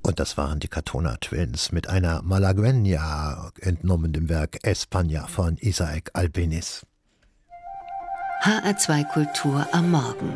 Und das waren die Katona Twins mit einer Malagueña, entnommen dem Werk España von Isaac Albéniz. HR2 Kultur am Morgen.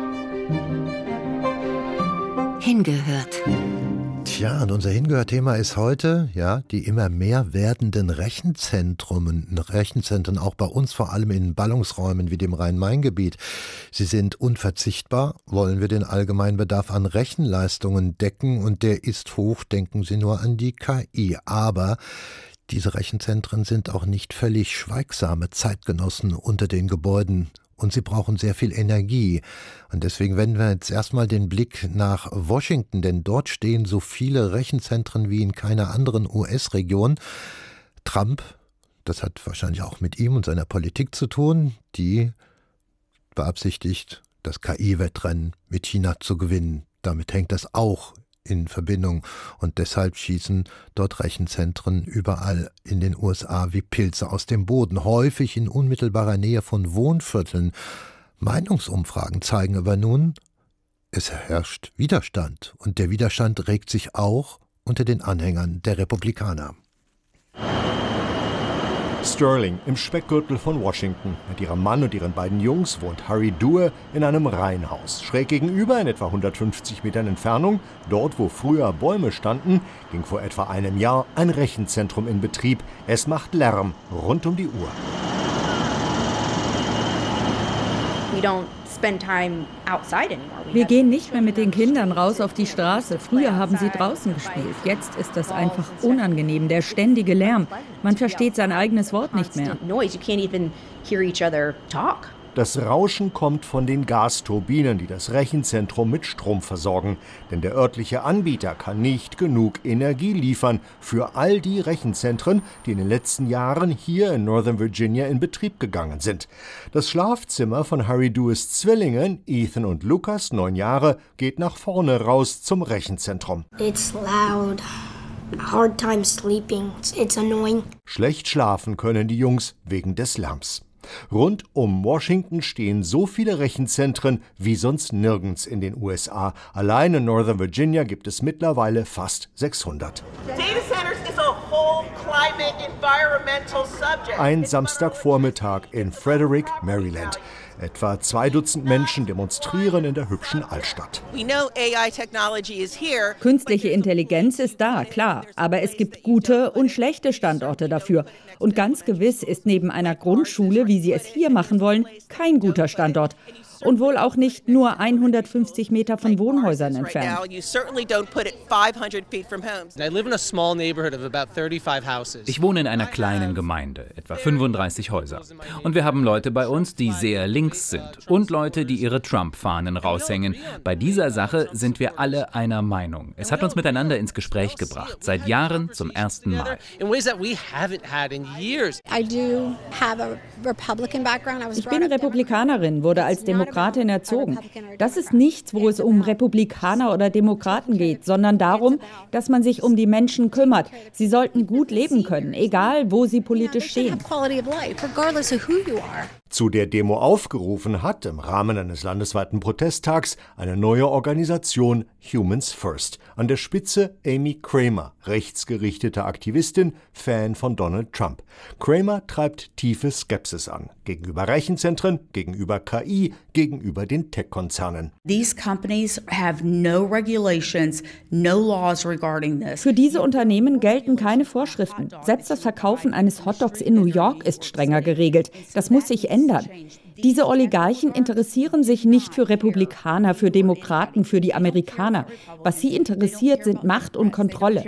Hingehört. Tja, und unser Hingehört-Thema ist heute, die immer mehr werdenden Rechenzentren, auch bei uns, vor allem in Ballungsräumen wie dem Rhein-Main-Gebiet. Sie sind unverzichtbar, wollen wir den allgemeinen Bedarf an Rechenleistungen decken und der ist hoch, denken Sie nur an die KI. Aber diese Rechenzentren sind auch nicht völlig schweigsame Zeitgenossen unter den Gebäuden. Und sie brauchen sehr viel Energie. Und deswegen wenden wir jetzt erstmal den Blick nach Washington, denn dort stehen so viele Rechenzentren wie in keiner anderen US-Region. Trump, das hat wahrscheinlich auch mit ihm und seiner Politik zu tun, die beabsichtigt, das KI-Wettrennen mit China zu gewinnen. Damit hängt das auch in Verbindung und deshalb schießen dort Rechenzentren überall in den USA wie Pilze aus dem Boden, häufig in unmittelbarer Nähe von Wohnvierteln. Meinungsumfragen zeigen aber nun, es herrscht Widerstand und der Widerstand regt sich auch unter den Anhängern der Republikaner. Sterling im Speckgürtel von Washington. Mit ihrem Mann und ihren beiden Jungs wohnt Harry Duer in einem Reihenhaus. Schräg gegenüber, in etwa 150 Metern Entfernung, dort wo früher Bäume standen, ging vor etwa einem Jahr ein Rechenzentrum in Betrieb. Es macht Lärm rund um die Uhr. Wir gehen nicht mehr mit den Kindern raus auf die Straße. Früher haben sie draußen gespielt. Jetzt ist das einfach unangenehm, der ständige Lärm. Man versteht sein eigenes Wort nicht mehr. Das Rauschen kommt von den Gasturbinen, die das Rechenzentrum mit Strom versorgen. Denn der örtliche Anbieter kann nicht genug Energie liefern für all die Rechenzentren, die in den letzten Jahren hier in Northern Virginia in Betrieb gegangen sind. Das Schlafzimmer von Harry Duers Zwillingen, Ethan und Lucas, 9 Jahre, geht nach vorne raus zum Rechenzentrum. It's loud. Hard time sleeping. It's annoying. Schlecht schlafen können die Jungs wegen des Lärms. Rund um Washington stehen so viele Rechenzentren wie sonst nirgends in den USA. Allein in Northern Virginia gibt es mittlerweile fast 600. Ein Samstagvormittag in Frederick, Maryland. Etwa 2 Dutzend Menschen demonstrieren in der hübschen Altstadt. Künstliche Intelligenz ist da, klar. Aber es gibt gute und schlechte Standorte dafür. Und ganz gewiss ist neben einer Grundschule, wie Sie es hier machen wollen, kein guter Standort. Und wohl auch nicht nur 150 Meter von Wohnhäusern entfernt. Ich wohne in einer kleinen Gemeinde, etwa 35 Häuser. Und wir haben Leute bei uns, die sehr links sind. Und Leute, die ihre Trump-Fahnen raushängen. Bei dieser Sache sind wir alle einer Meinung. Es hat uns miteinander ins Gespräch gebracht. Seit Jahren zum ersten Mal. Ich bin Republikanerin, wurde als Demokratin erzogen. Das ist nichts, wo es um Republikaner oder Demokraten geht, sondern darum, dass man sich um die Menschen kümmert. Sie sollten gut leben können, egal wo sie politisch stehen. Zu der Demo aufgerufen hat im Rahmen eines landesweiten Protesttags eine neue Organisation Humans First. An der Spitze Amy Kramer, rechtsgerichtete Aktivistin, Fan von Donald Trump. Kramer treibt tiefe Skepsis an. Gegenüber Rechenzentren, gegenüber KI, gegenüber den Tech-Konzernen. Für diese Unternehmen gelten keine Vorschriften. Selbst das Verkaufen eines Hotdogs in New York ist strenger geregelt. Das muss sich ändern. Diese Oligarchen interessieren sich nicht für Republikaner, für Demokraten, für die Amerikaner. Was sie interessiert, sind Macht und Kontrolle.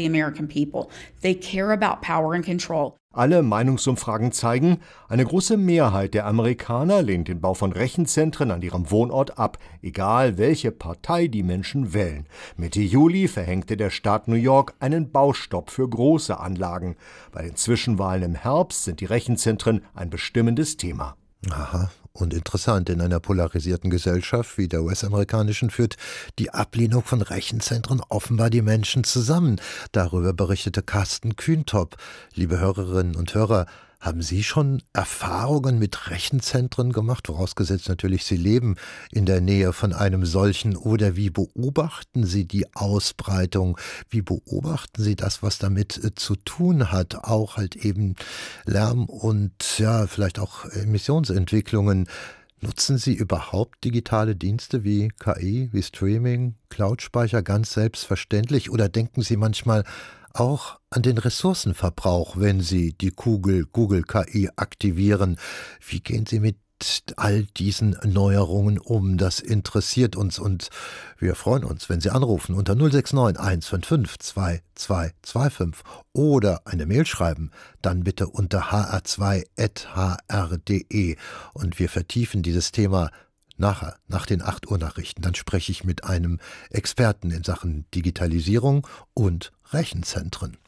Alle Meinungsumfragen zeigen, eine große Mehrheit der Amerikaner lehnt den Bau von Rechenzentren an ihrem Wohnort ab, egal welche Partei die Menschen wählen. Mitte Juli verhängte der Staat New York einen Baustopp für große Anlagen. Bei den Zwischenwahlen im Herbst sind die Rechenzentren ein bestimmendes Thema. Aha, und interessant, in einer polarisierten Gesellschaft wie der US-amerikanischen führt die Ablehnung von Rechenzentren offenbar die Menschen zusammen. Darüber berichtete Carsten Kühntop. Liebe Hörerinnen und Hörer, Haben Sie schon Erfahrungen mit Rechenzentren gemacht, vorausgesetzt natürlich, Sie leben in der Nähe von einem solchen, oder wie beobachten Sie die Ausbreitung? Wie beobachten Sie das, was damit zu tun hat? Auch halt eben Lärm und ja, vielleicht auch Emissionsentwicklungen. Nutzen Sie überhaupt digitale Dienste wie KI, wie Streaming, Cloud-Speicher ganz selbstverständlich, oder denken Sie manchmal auch an den Ressourcenverbrauch, wenn Sie die Google KI aktivieren? Wie gehen Sie mit all diesen Neuerungen um? Das interessiert uns und wir freuen uns, wenn Sie anrufen unter 069 155 2225 oder eine Mail schreiben, dann bitte unter hr2@hr.de, und wir vertiefen dieses Thema nachher, nach den 8 Uhr Nachrichten. Dann spreche ich mit einem Experten in Sachen Digitalisierung und Rechenzentren.